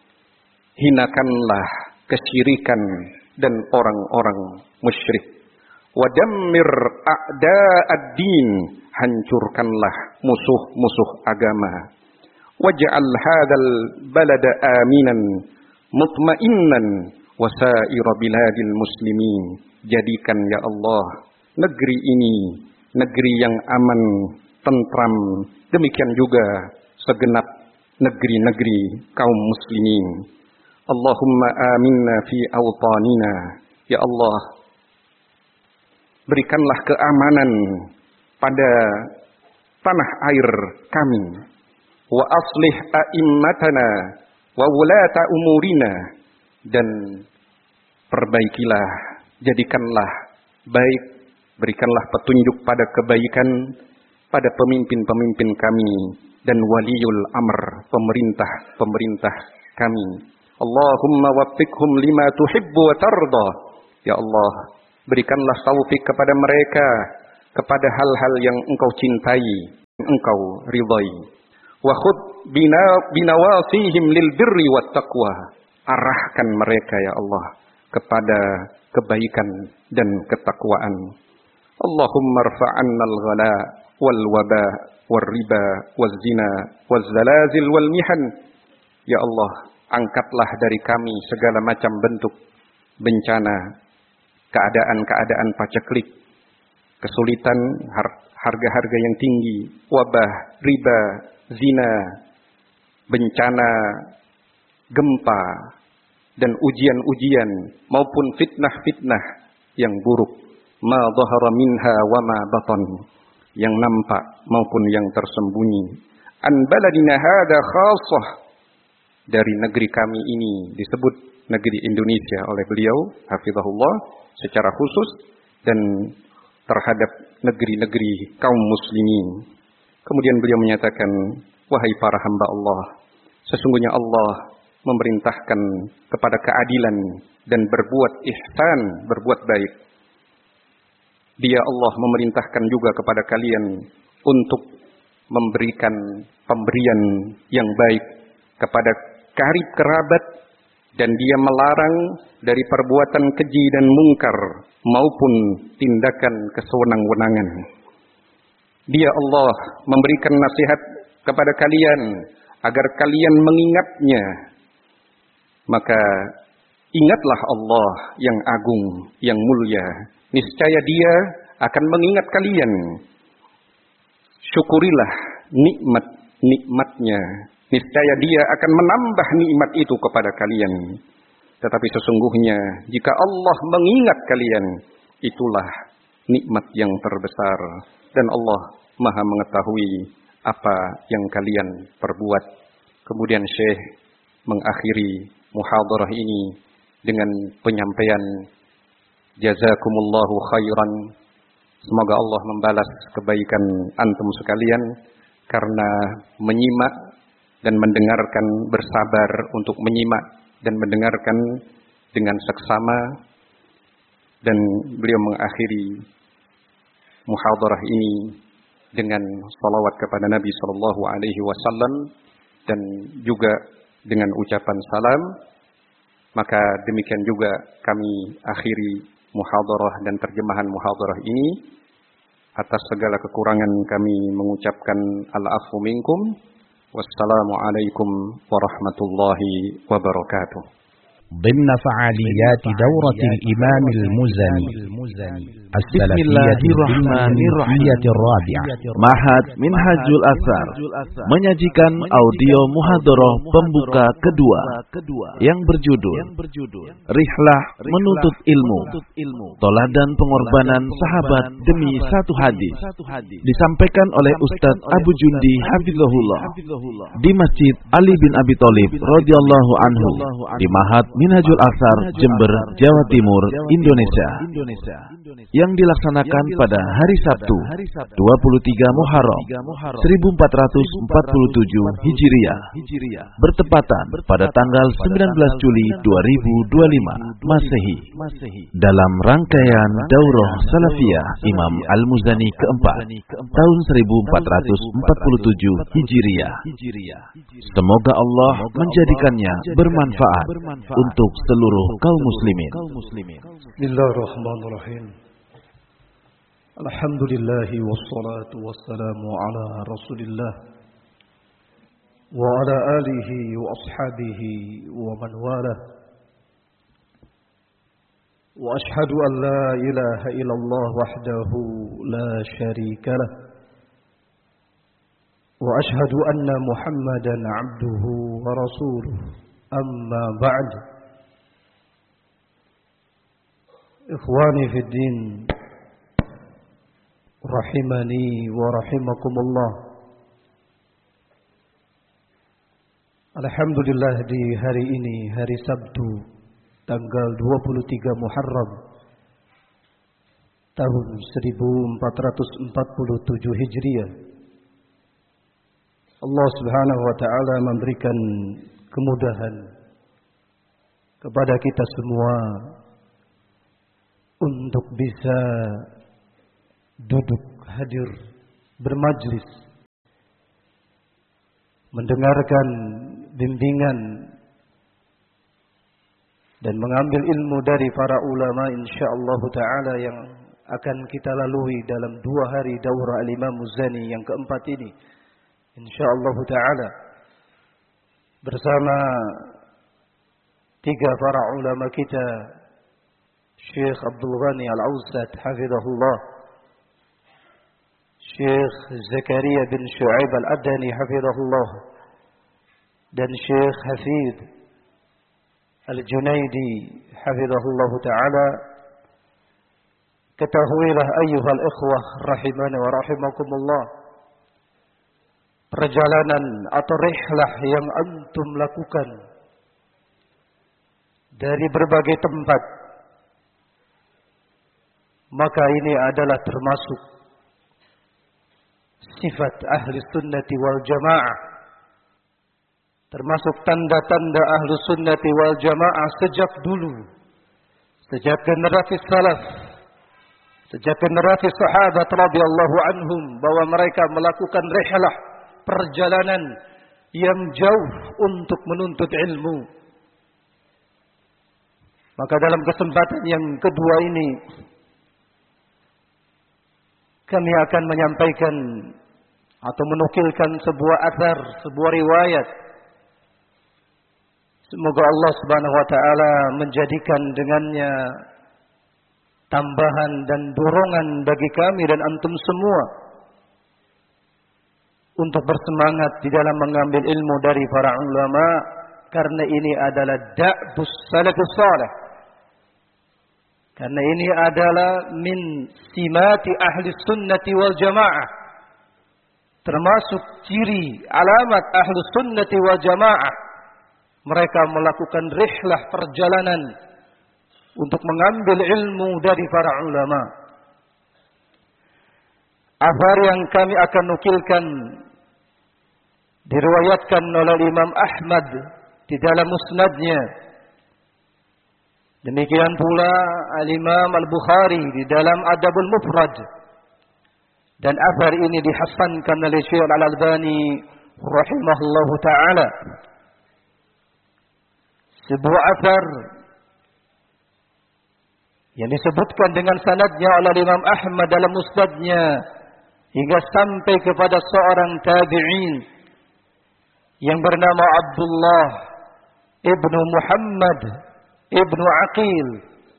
Hinakanlah kesyirikan dan orang-orang musyrik. Wa dammir a'da'ad-din. Hancurkanlah musuh-musuh agama. Waj'al hadzal balada aminan mutmainnan wa sa'ira biladil muslimin. Jadikan ya Allah negeri ini negeri yang aman, tentram, demikian juga segenap negeri-negeri kaum muslimin. Allahumma aminna fi awtanina. Ya Allah, berikanlah keamanan pada tanah air kami. Wa aslih a'immatana wa wulata umurina. Dan perbaikilah, jadikanlah baik, berikanlah petunjuk pada kebaikan pada pemimpin-pemimpin kami dan waliul amr, pemerintah-pemerintah kami. Allahumma waffiqhum lima tuhibbu wa tarda. Ya Allah, berikanlah taufik kepada mereka kepada hal-hal yang Engkau cintai, Engkau ridhai. Wa khudh bina binawasihim lil birri wat taqwa. Arahkan mereka ya Allah kepada kebaikan dan ketakwaan. Allahumma rfa'anna al-ghala wal waba wal riba wal zina wal zalazil wal mihan. Ya Allah, angkatlah dari kami segala macam bentuk bencana, keadaan-keadaan paceklik, kesulitan, harga-harga yang tinggi, wabah, riba, zina, bencana, gempa, dan ujian-ujian maupun fitnah-fitnah yang buruk, ma dhahara minha wa ma batan, yang nampak maupun yang tersembunyi. An baladina hada khassah, dari negeri kami ini disebut negeri Indonesia oleh beliau hafizahullah secara khusus, dan terhadap negeri-negeri kaum muslimin. Kemudian beliau menyatakan, wahai para hamba Allah, sesungguhnya Allah memerintahkan kepada keadilan dan berbuat ihsan, berbuat baik. Dia Allah memerintahkan juga kepada kalian untuk memberikan pemberian yang baik kepada karib kerabat, dan dia melarang dari perbuatan keji dan mungkar maupun tindakan kesewenang-wenangan. Dia Allah memberikan nasihat kepada kalian agar kalian mengingatnya. Maka ingatlah Allah yang agung, yang mulia. Niscaya Dia akan mengingat kalian. Syukurilah nikmat-nikmatnya. Niscaya Dia akan menambah nikmat itu kepada kalian. Tetapi sesungguhnya jika Allah mengingat kalian, itulah nikmat yang terbesar. Dan Allah Maha mengetahui apa yang kalian perbuat. Kemudian Syekh mengakhiri muhadarah ini dengan penyampaian jazakumullahu khairan. Semoga Allah membalas kebaikan antum sekalian karena menyimak dan mendengarkan, bersabar untuk menyimak dan mendengarkan dengan seksama. Dan beliau mengakhiri muhadarah ini dengan salawat kepada Nabi sallallahu alaihi wasallam dan juga dengan ucapan salam. Maka demikian juga kami akhiri muhadarah dan terjemahan muhadarah ini. Atas segala kekurangan kami mengucapkan al-afwu minkum. Wassalamualaikum warahmatullahi wabarakatuh. ضمن فعاليات دورة الإمام المزني السلفية بالمنهجية الرابعة Ma'had Minhajul Athar menyajikan audio muhadharah pembuka kedua yang berjudul Rihlah Menuntut Ilmu, Toladan Pengorbanan Sahabat Demi Satu Hadis, disampaikan oleh Ustadz Abu Jundi Hafizahullah di Masjid Ali bin Abi Thalib radhiyallahu anhu di Ma'had Minhajul Athar, Jember, Jawa Timur, Indonesia, yang dilaksanakan pada hari Sabtu dua puluh tiga Muharram seribu empat ratus empat puluh tujuh Hijriah, bertepatan pada tanggal sembilan belas Juli dua ribu dua puluh lima Masehi, dalam rangkaian Daurah Salafiyah Imam Al-Muzani keempat tahun seribu empat ratus empat puluh tujuh Hijriah. Semoga Allah menjadikannya bermanfaat untuk seluruh kaum muslimin. Bismillahirrahmanirrahim. Alhamdulillah wassalatu wassalamu ala Rasulillah wa ala alihi wa ashabihi wa man walah. Wa ashhadu an la ilaha illallah wahdahu la syarika lah. Wa ashhadu anna Muhammadan abduhu wa rasuluh. Amma ba'd. Ikhwani fid din, rahimani wa rahimakumullah. Alhamdulillah, di hari ini, hari Sabtu, tanggal dua puluh tiga Muharram tahun seribu empat ratus empat puluh tujuh Hijriah, Allah Subhanahu wa taala memberikan kemudahan kepada kita semua untuk bisa duduk hadir bermajlis mendengarkan bimbingan dan mengambil ilmu dari para ulama insyaallah taala yang akan kita lalui dalam dua hari daurah Al-Imam Muzani yang keempat ini insyaallah taala bersama tiga para ulama kita, Syekh Abdul Ghani Al-Ausat hafizahullah, Syekh Zakaria bin Shu'aib Al-Adani hafizahullah, dan Syekh Hafid Al-Junaidi hafizahullah taala. Ketahuilah ayyuhal ikhwah rahimani wa rahimakumullah, perjalanan atau rihlah yang antum lakukan dari berbagai tempat, maka ini adalah termasuk sifat ahli sunnati wal jamaah, termasuk tanda-tanda ahli sunnati wal jamaah sejak dulu, sejak generasi salaf, sejak generasi sahabat radhiyallahu anhum, bahwa mereka melakukan rihlah, perjalanan yang jauh untuk menuntut ilmu. Maka dalam kesempatan yang kedua ini kami akan menyampaikan atau menukilkan sebuah athar, sebuah riwayat. Semoga Allah Subhanahu wa taala menjadikan dengannya tambahan dan dorongan bagi kami dan antum semua untuk bersemangat di dalam mengambil ilmu dari para ulama, karena ini adalah da'bus salafus salih. Karena ini adalah min simati ahli sunnati wal jamaah, termasuk ciri alamat ahli sunnati wal jamaah. Mereka melakukan rihlah, perjalanan untuk mengambil ilmu dari para ulama. Athar yang kami akan nukilkan diriwayatkan oleh Imam Ahmad di dalam musnadnya. Demikian pula Al-Imam Al-Bukhari di dalam Adabul Mufrad. Dan athar ini dihasankan oleh Syekh Al-Albani rahimahullahu taala. Sebuah athar yang disebutkan dengan sanadnya oleh Imam Ahmad dalam musnadnya hingga sampai kepada seorang tabi'in yang bernama Abdullah ibnu Muhammad ibnu Aqil,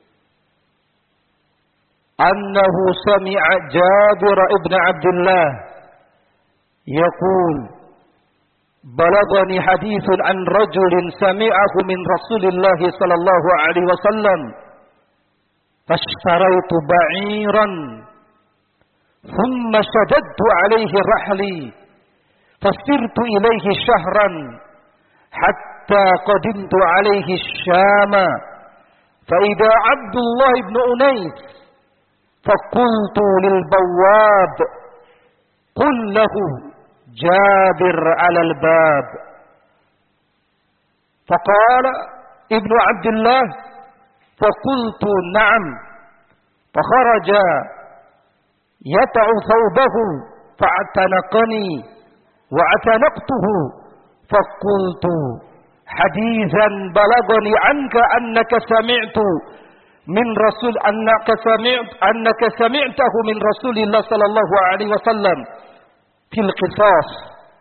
annahu sami'a Jabir ibn Abdullah yaqul, balagani hadithun an rajulin sami'ahu min Rasulillah sallallahu alaihi wasallam, fashtaraitu ba'iran thumma shaddadtu alaihi rahli fasirtu ilaihi syahran hatta qadimtu alaihi syama fa idza Abdullah ibn Unais faqultu lil bawwab qul lahu Jabir 'ala al bab faqala ibnu Abdullah faqultu na'am fakharaja yata'u thawbahu fa'tanaqani وَأَتَنَقْتُهُ فَقُلْتُ حَدِيثًا بَلَغَنِي عَنْكَ أَنَّكَ سَمِعْتُ مِنْ رَسُولِ أَنَّكَ سَمِعْتُ أَنَّكَ سَمِعْتَهُ مِنْ رَسُولِ اللَّهِ صلى الله عليه وسلم في القصاص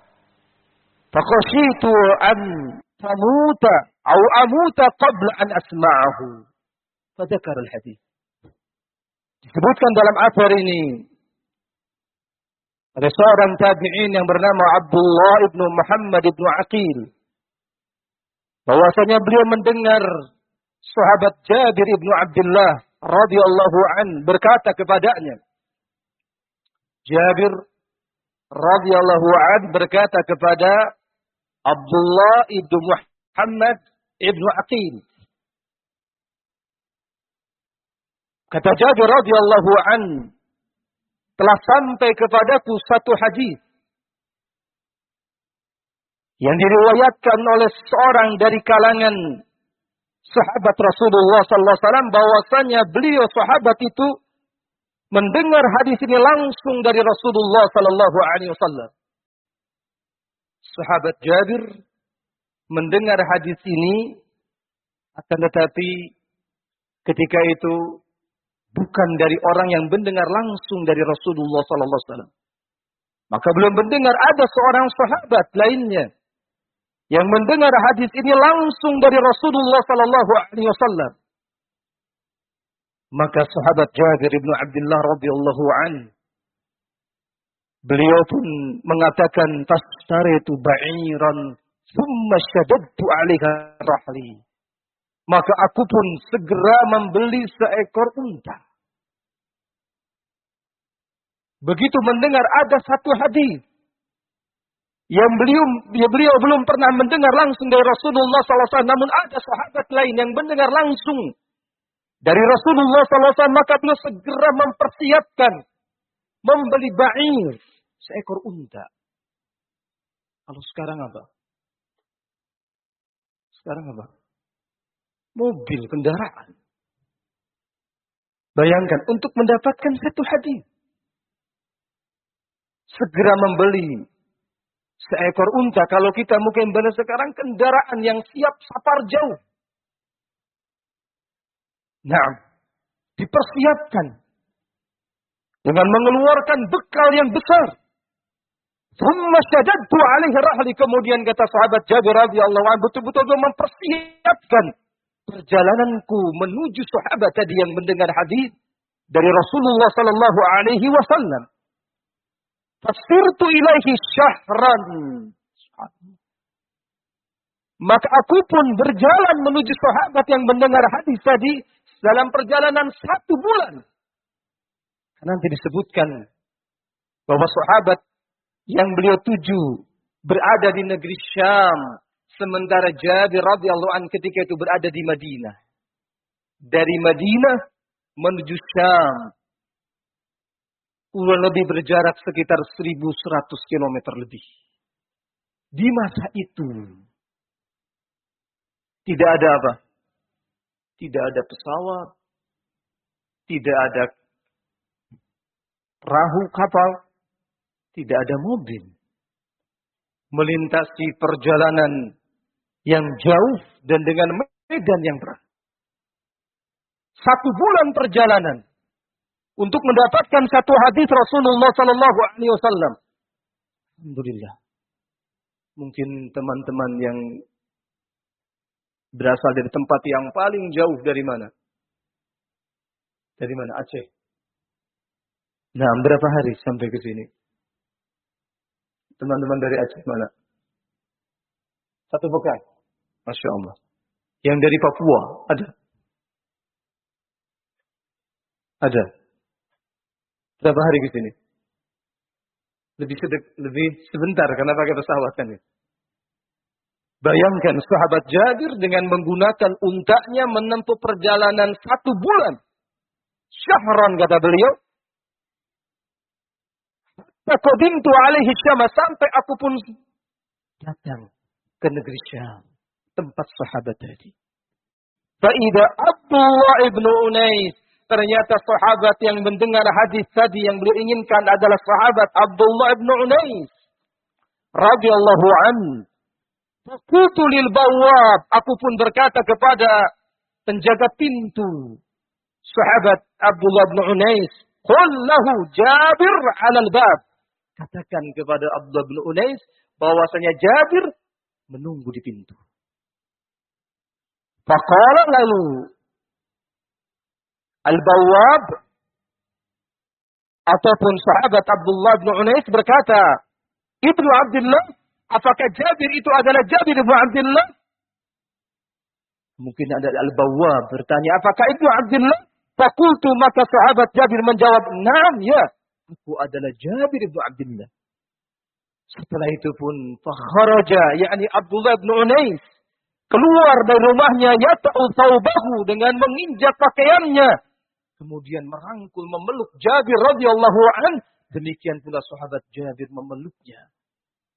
فخشيت أن تموت أو أموت قبل أن أسمعه فذكر الحديث. Disebutkan dalam athar ini ada seorang tabi'in yang bernama Abdullah ibnu Muhammad ibnu Aqil, bahwasanya beliau mendengar sahabat Jabir ibnu Abdullah radhiyallahu an berkata kepadanya. Jabir radhiyallahu an berkata kepada Abdullah ibnu Muhammad ibnu Aqil. Kata Jabir radhiyallahu an, telah sampai kepadaku satu hadis yang diriwayatkan oleh seorang dari kalangan sahabat Rasulullah sallallahu alaihi wasallam bahwasanya beliau sahabat itu mendengar hadis ini langsung dari Rasulullah sallallahu alaihi wasallam. Sahabat Jabir mendengar hadis ini, akan tetapi ketika itu bukan dari orang yang mendengar langsung dari Rasulullah sallallahu alaihi wasallam. Maka belum mendengar ada seorang sahabat lainnya yang mendengar hadis ini langsung dari Rasulullah sallallahu alaihi wasallam. Maka sahabat Jabir bin Abdullah radhiyallahu anhu, beliau pun mengatakan, "Fastaritu ba'iran thumma shaddadtu 'alaiha rahli." Maka aku pun segera membeli seekor unta. Begitu mendengar ada satu hadis yang beliau, ya beliau belum pernah mendengar langsung dari Rasulullah sallallahu alaihi wasallam, namun ada sahabat lain yang mendengar langsung dari Rasulullah sallallahu alaihi wasallam, maka beliau segera mempersiapkan membeli ba'ir, seekor unta. Kalau sekarang apa? Sekarang apa? Mobil, kendaraan. Bayangkan, untuk mendapatkan satu hadis, segera membeli seekor unta. Kalau kita mungkin benar sekarang kendaraan yang siap safar jauh. Nah, dipersiapkan dengan mengeluarkan bekal yang besar. Thumma shaddadtu 'alaihi rahli. Kemudian kata sahabat Jabir radhiyallahu anhu, betul-betul mempersiapkan perjalananku menuju sahabat tadi yang mendengar hadis dari Rasulullah sallallahu alaihi wasallam. Fasirtu ilaihi syahran. Maka aku pun berjalan menuju sahabat yang mendengar hadis tadi dalam perjalanan satu bulan. Nanti disebutkan bahwa sahabat yang beliau tuju berada di negeri Syam, sementara Jabir radhiyallahu anhu ketika itu berada di Madinah. Dari Madinah menuju Syam kurang lebih berjarak sekitar seribu seratus kilometer lebih. Di masa itu tidak ada apa? Tidak ada pesawat, tidak ada perahu kapal, tidak ada mobil. Melintasi perjalanan yang jauh dan dengan medan yang berat. Satu bulan perjalanan untuk mendapatkan satu hadis Rasulullah sallallahu alaihi wasallam. Alhamdulillah. Mungkin teman-teman yang berasal dari tempat yang paling jauh dari mana? Dari mana? Aceh. Nah, berapa hari sampai ke sini? Teman-teman dari Aceh mana? Satu pekan. Masya Allah. Yang dari Papua ada? Ada. Berapa hari ke sini? Lebih sedek, lebih sebentar karena pakai pesawat kan ya. Bayangkan sahabat Jabir dengan menggunakan untanya menempuh perjalanan satu bulan. Syahran kata beliau. Taqadimtu alaihi Syam, sampai aku pun datang ke negeri Syam, tempat sahabat tadi. Faida Abdullah ibnu Unais, ternyata sahabat yang mendengar hadis tadi yang beliau inginkan adalah sahabat Abdullah ibnu Unais radhiyallahu anhu. Qultu lil bawwab, aku pun berkata kepada penjaga pintu sahabat Abdullah ibnu Unais, qul lahu Jabir 'ala al-bab. Katakan kepada Abdullah bin Unais bahwasanya Jabir menunggu di pintu. Faqala lalu al-bawwab ataupun sahabat Abdullah bin Unais berkata, "Ibnu Abdullah, apakah Jabir itu adalah Jabir bin Abdullah?" Mungkin ada al-bawwab bertanya, "Apakah Ibnu Abdullah?" Faqultu, maka sahabat Jabir menjawab, "Naam, ya. Aku adalah Jabir bin Abdullah." Setelah itu pun fakharaja, yakni Abdullah bin Unais keluar dari rumahnya yata'u thawbahu dengan menginjak pakaiannya, kemudian merangkul memeluk Jabir radhiyallahu an. Demikian pula sahabat Jabir memeluknya.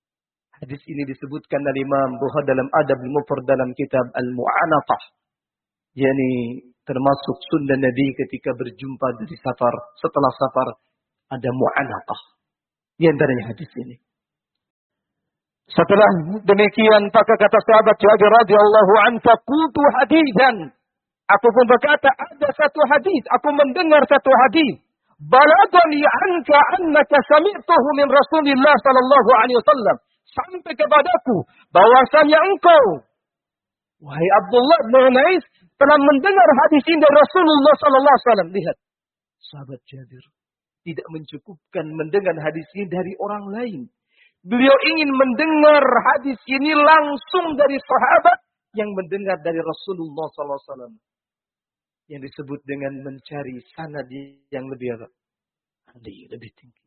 Hadis ini disebutkan oleh Imam Bukhari dalam Adab al-Mufrad dalam kitab Al-Mu'anaqah. yakni termasuk sunnah Nabi ketika berjumpa dari safar, setelah safar ada mu'anaqah. Di antaranya hadis ini. Setelah demikian, maka kata sahabat Jabir radhiyallahu anhu, "Qultu haditsan." Aku pun berkata, ada satu hadis, aku mendengar satu hadis. "Balagani anka annaka sami'tahu min Rasulillah sallallahu alaihi wasallam." Sampai kepadaku bahwasanya engkau, wahai Abdullah bin Unais, telah mendengar hadis ini dari Rasulullah sallallahu alaihi wasallam. Lihat, sahabat Jabir tidak mencukupkan mendengar hadis ini dari orang lain. Beliau ingin mendengar hadis ini langsung dari sahabat yang mendengar dari Rasulullah sallallahu alaihi wasallam. Yang disebut dengan mencari sanad yang lebih apa? Lebih tinggi.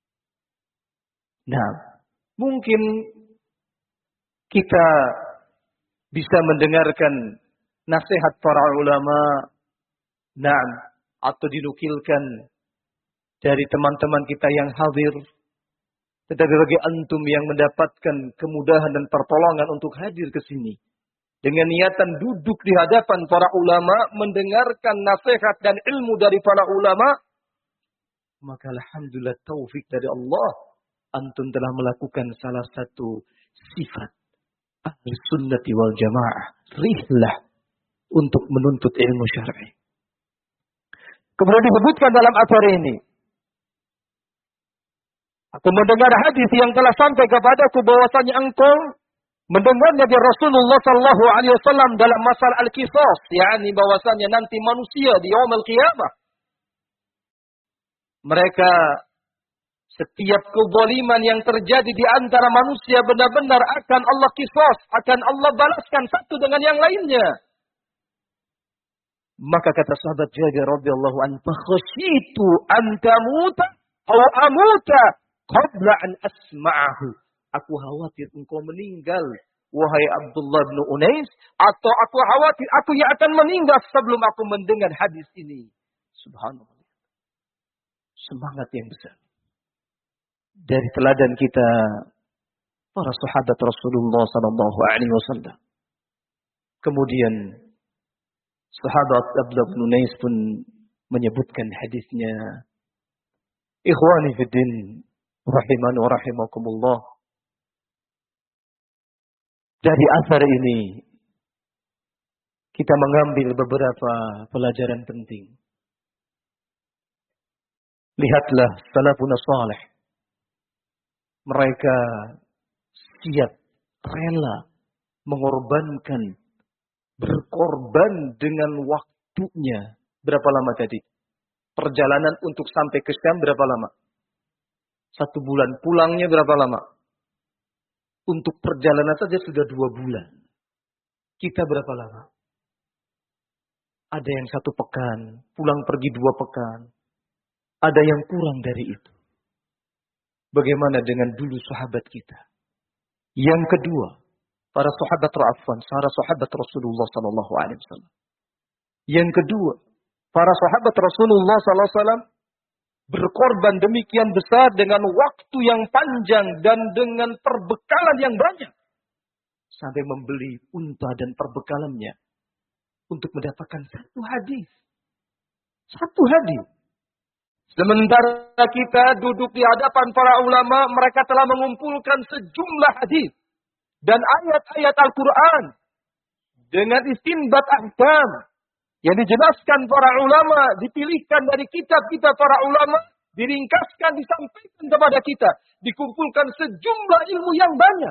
Nah, mungkin kita bisa mendengarkan nasihat para ulama, nah, atau dinukilkan dari teman-teman kita yang hadir. Tetapi bagi antum yang mendapatkan kemudahan dan pertolongan untuk hadir ke sini, dengan niatan duduk di hadapan para ulama, mendengarkan nasihat dan ilmu dari para ulama, maka alhamdulillah taufik dari Allah, antum telah melakukan salah satu sifat ahli sunnati wal jamaah, rihlah untuk menuntut ilmu syar'i. Kemudian disebutkan dalam athar ini, aku mendengar hadis yang telah sampai kepadaku bahwasanya engkau mendengarnya dari Rasulullah sallallahu alaihi wasallam dalam masalah al-qisas, yakni bahwasanya nanti manusia di yaumul qiyamah mereka setiap kezaliman yang terjadi di antara manusia benar-benar akan Allah qisas, akan Allah balaskan satu dengan yang lainnya. Maka kata sahabat Jabir radhiyallahu anhu, "Fakhashitu an tamuta aw amuta qabla an asma'ahu." Aku khawatir engkau meninggal, wahai Abdullah bin Unais, atau aku khawatir aku yang akan meninggal sebelum aku mendengar hadis ini. Subhanallah. Semangat yang besar. Dari teladan kita, para sahabat Rasulullah sallallahu alaihi wasallam. Kemudian, sahabat Abdullah bin Unais pun menyebutkan hadisnya. Ikhwani fiddin, rahimani wa rahimakumullah. Dari asar ini, kita mengambil beberapa pelajaran penting. Lihatlah salafun salih. Mereka siap, rela, mengorbankan, berkorban dengan waktunya. Berapa lama tadi? Perjalanan untuk sampai ke Syam berapa lama? Satu bulan. Pulangnya berapa lama? Untuk perjalanan saja sudah dua bulan. Kita berapa lama? Ada yang satu pekan, pulang pergi dua pekan. Ada yang kurang dari itu. Bagaimana dengan dulu sahabat kita? Yang kedua, para sahabat Ra'afan, para sahabat Rasulullah sallallahu alaihi wasallam. Yang kedua, para sahabat Rasulullah sallallahu alaihi wasallam berkorban demikian besar dengan waktu yang panjang dan dengan perbekalan yang banyak. Sampai membeli unta dan perbekalannya untuk mendapatkan satu hadis. Satu hadis. Sementara kita duduk di hadapan para ulama, mereka telah mengumpulkan sejumlah hadis dan ayat-ayat Al-Quran dengan istinbat ahkam yang dijelaskan para ulama, dipilihkan dari kitab-kitab para ulama, diringkaskan, disampaikan kepada kita, dikumpulkan sejumlah ilmu yang banyak.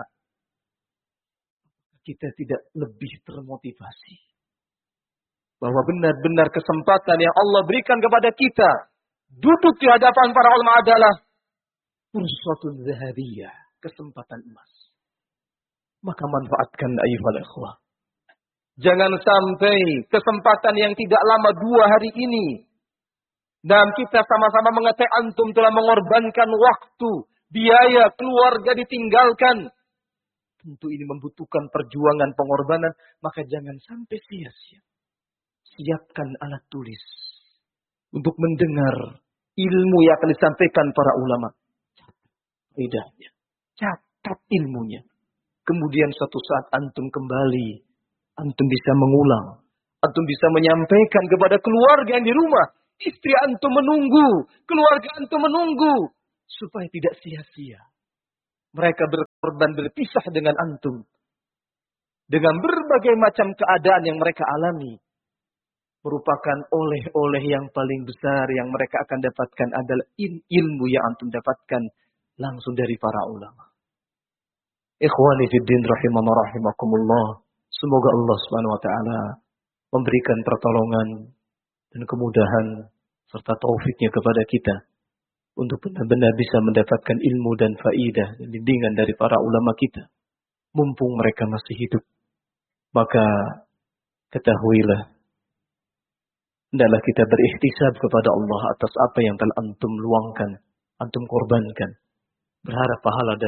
Kita tidak lebih termotivasi bahwa benar-benar kesempatan yang Allah berikan kepada kita duduk di hadapan para ulama adalah fursatun zahabiyah, kesempatan emas. Maka manfaatkan ayyuhal ikhwah. Jangan sampai kesempatan yang tidak lama dua hari ini, dan kita sama-sama mengetahui antum telah mengorbankan waktu, biaya, keluarga ditinggalkan. Tentu ini membutuhkan perjuangan pengorbanan, maka jangan sampai sia-sia. Siapkan alat tulis untuk mendengar ilmu yang akan disampaikan para ulama. Catat idahnya, catat ilmunya. Kemudian suatu saat antum kembali, antum bisa mengulang, Antum bisa menyampaikan kepada keluarga yang di rumah. Istri antum menunggu. Keluarga antum menunggu. Supaya tidak sia-sia. Mereka berkorban berpisah dengan antum. Dengan berbagai macam keadaan yang mereka alami. Merupakan oleh-oleh yang paling besar yang mereka akan dapatkan adalah ilmu yang antum dapatkan langsung dari para ulama. Ikhwani fiddin rahimana rahimakumullah. Semoga Allah subhanahu wa ta'ala memberikan pertolongan dan kemudahan serta taufiknya kepada kita untuk benar-benar bisa mendapatkan ilmu dan faidah dan bimbingan dari para ulama kita. Mumpung mereka masih hidup. Maka ketahuilah, hendaklah kita berikhtisab kepada Allah atas apa yang telah antum luangkan, antum korbankan. Berharap pahala dari